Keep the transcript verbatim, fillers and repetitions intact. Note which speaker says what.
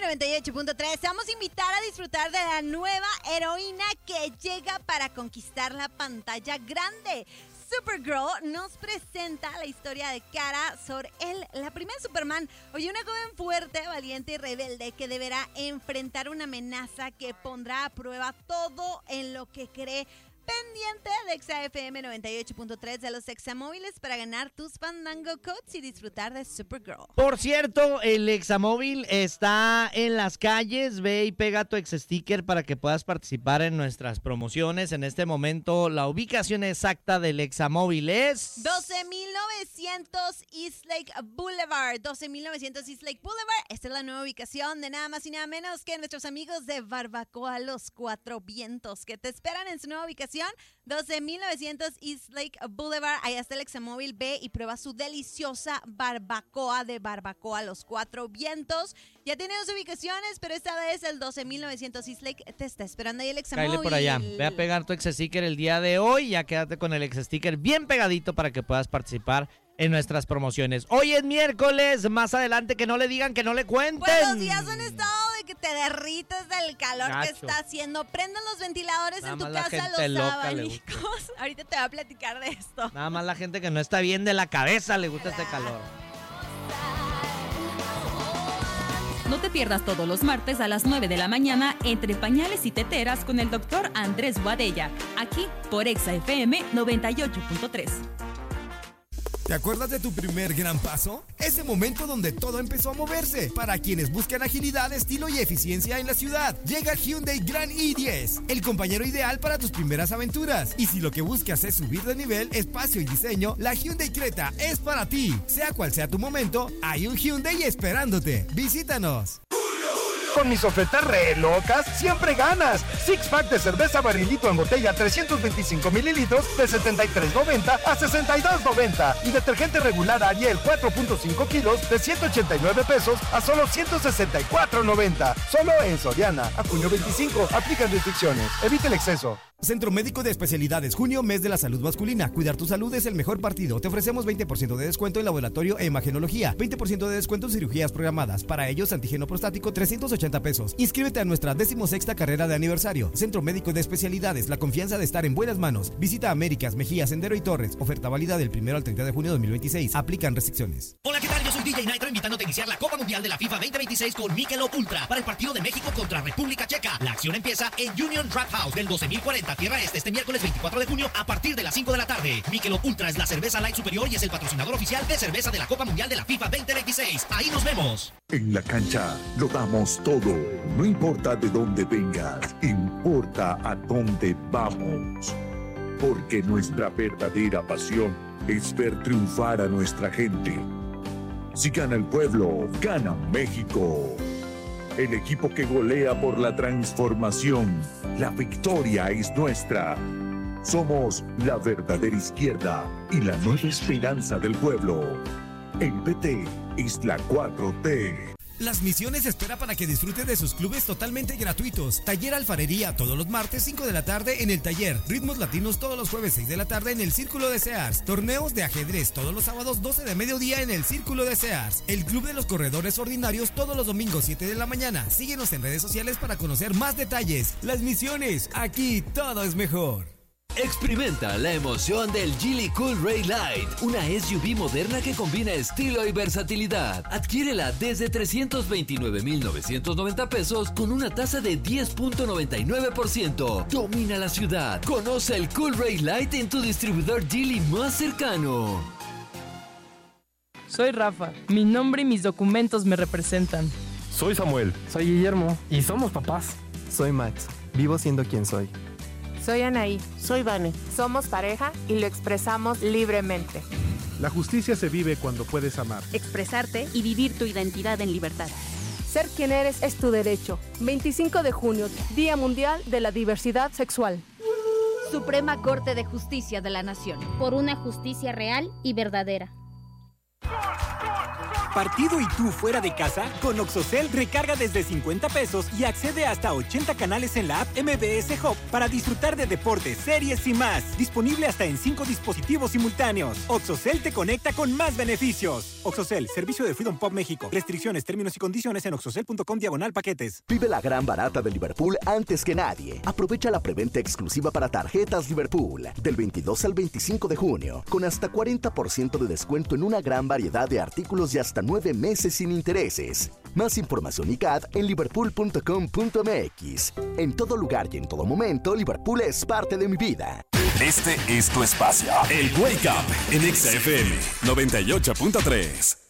Speaker 1: noventa y ocho punto tres. Te vamos a invitar a disfrutar de la nueva heroína que llega para conquistar la pantalla grande. Supergirl nos presenta la historia de Kara Zor-El, la primera Superman. Oye, una joven fuerte, valiente y rebelde que deberá enfrentar una amenaza que pondrá a prueba todo en lo que cree. Pendiente de Exa F M noventa y ocho punto tres de los Examóviles para ganar tus Fandango Codes y disfrutar de Supergirl.
Speaker 2: Por cierto, el Examóvil está en las calles. Ve y pega tu ex sticker para que puedas participar en nuestras promociones. En este momento, la ubicación exacta del Examóvil es
Speaker 1: doce mil novecientos East Lake Boulevard. doce mil novecientos East Lake Boulevard. Esta es la nueva ubicación de nada más y nada menos que nuestros amigos de Barbacoa Los Cuatro Vientos, que te esperan en su nueva ubicación. doce mil novecientos East Lake Boulevard. Ahí está el Examóvil. Ve y prueba su deliciosa barbacoa de Barbacoa Los Cuatro Vientos. Ya tiene dos ubicaciones, pero esta vez el doce mil novecientos East Lake te está esperando ahí el Examóvil.
Speaker 2: Cáele por allá. Ve a pegar tu ex sticker el día de hoy. Ya quédate con el ex sticker bien pegadito para que puedas participar en nuestras promociones. Hoy es miércoles, más adelante que no le digan, que no le cuenten.
Speaker 1: Buenos días, han estado de que te derrites del calor
Speaker 2: Nacho.
Speaker 1: que está haciendo. Prendan los ventiladores
Speaker 2: Nada
Speaker 1: en tu
Speaker 2: más la
Speaker 1: casa,
Speaker 2: gente
Speaker 1: los
Speaker 2: loca le gusta.
Speaker 1: abanicos. Ahorita te voy a platicar de esto.
Speaker 2: Nada más la gente que no está bien de la cabeza le gusta este calor.
Speaker 3: No te pierdas todos los martes a las nueve de la mañana Entre Pañales y Teteras con el doctor Andrés Boadella, aquí por Exa F M noventa y ocho punto tres.
Speaker 4: ¿Te acuerdas de tu primer gran paso? Ese momento donde todo empezó a moverse. Para quienes buscan agilidad, estilo y eficiencia en la ciudad, llega Hyundai Grand i diez, el compañero ideal para tus primeras aventuras. Y si lo que buscas es subir de nivel, espacio y diseño, la Hyundai Creta es para ti. Sea cual sea tu momento, hay un Hyundai esperándote. Visítanos.
Speaker 5: Con mis ofertas re locas, siempre ganas. Six pack de cerveza barrilito en botella trescientos veinticinco mililitros de setenta y tres noventa a sesenta y dos noventa. Y detergente regular Ariel cuatro punto cinco kilos de ciento ochenta y nueve pesos a solo ciento sesenta y cuatro noventa. Solo en Soriana. A junio veinticinco. Aplican restricciones. Evite el exceso.
Speaker 4: Centro Médico de Especialidades, junio, mes de la salud masculina. Cuidar tu salud es el mejor partido. Te ofrecemos veinte por ciento de descuento en laboratorio e imagenología, veinte por ciento de descuento en cirugías programadas. Para ellos, antígeno prostático, trescientos ochenta pesos. Inscríbete a nuestra decimosexta carrera de aniversario. Centro Médico de Especialidades, la confianza de estar en buenas manos. Visita Américas, Mejía, Sendero y Torres. Oferta válida del primero al treinta de junio de dos mil veintiséis. Aplican restricciones.
Speaker 6: Hola, ¿qué tal? Yo soy D J Nitro, invitándote a iniciar la Copa Mundial de la FIFA veinte veintiséis con Michelob Ultra para el partido de México contra República Checa. La acción empieza en Union Draft House del doce mil cuarenta, Tierra Este, este miércoles veinticuatro de junio a partir de las cinco de la tarde. Michelob Ultra es la cerveza light superior y es el patrocinador oficial de cerveza de la Copa Mundial de la FIFA veinte veintiséis. Ahí nos vemos.
Speaker 7: En la cancha lo damos todo. No importa de dónde vengas, importa a dónde vamos. Porque nuestra verdadera pasión es ver triunfar a nuestra gente. Si gana el pueblo, gana México. El equipo que golea por la transformación. La victoria es nuestra. Somos la verdadera izquierda y la nueva esperanza del pueblo. El P T es la cuatro T.
Speaker 4: Las Misiones espera para que disfrutes de sus clubes totalmente gratuitos. Taller Alfarería todos los martes cinco de la tarde en el taller. Ritmos Latinos todos los jueves seis de la tarde en el Círculo de Sears. Torneos de ajedrez todos los sábados doce de mediodía en el Círculo de Sears. El Club de los Corredores Ordinarios todos los domingos siete de la mañana. Síguenos en redes sociales para conocer más detalles. Las Misiones, aquí todo es mejor.
Speaker 8: Experimenta la emoción del Geely Cool Ray Light, una S U V moderna que combina estilo y versatilidad. Adquiérela desde trescientos veintinueve mil novecientos noventa pesos con una tasa de diez punto noventa y nueve por ciento. Domina la ciudad. Conoce el Cool Ray Light en tu distribuidor Geely más cercano.
Speaker 9: Soy Rafa. Mi nombre y mis documentos me representan.
Speaker 5: Soy Samuel.
Speaker 10: Soy Guillermo. Y somos papás.
Speaker 11: Soy Max. Vivo siendo quien soy.
Speaker 12: Soy Anaí.
Speaker 13: Soy Vane.
Speaker 12: Somos pareja y lo expresamos libremente.
Speaker 14: La justicia se vive cuando puedes amar.
Speaker 15: Expresarte y vivir tu identidad en libertad.
Speaker 16: Ser quien eres es tu derecho. veinticinco de junio, Día Mundial de la Diversidad Sexual.
Speaker 15: Suprema Corte de Justicia de la Nación.
Speaker 17: Por una justicia real y verdadera.
Speaker 18: Gol, gol, gol.
Speaker 13: ¿Partido y tú fuera de casa? Con Oxocel recarga desde cincuenta pesos y accede hasta ochenta canales en la app M B S Hub para disfrutar de deportes, series y más. Disponible hasta en cinco dispositivos simultáneos. Oxocel te conecta con más beneficios. Oxocel, servicio de Freedom Pop México. Restricciones, términos y condiciones en oxocel punto com diagonal paquetes.
Speaker 17: Vive la gran barata de Liverpool antes que nadie. Aprovecha la preventa exclusiva para tarjetas Liverpool del veintidós al veinticinco de junio, con hasta cuarenta por ciento de descuento en una gran variedad de artículos y hasta nueve meses sin intereses. Más información y C A D en liverpool punto com punto m x. En todo lugar y en todo momento, Liverpool es parte de mi vida.
Speaker 18: Este es tu espacio. El Wake Up en Exa F M noventa y ocho punto tres.